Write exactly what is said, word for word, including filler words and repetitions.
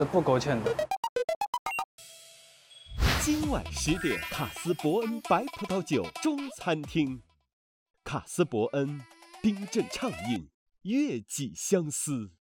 不勾芡的。 今晚十点，卡斯伯恩白葡萄酒中餐厅，卡斯伯恩冰镇畅饮，悦己相思。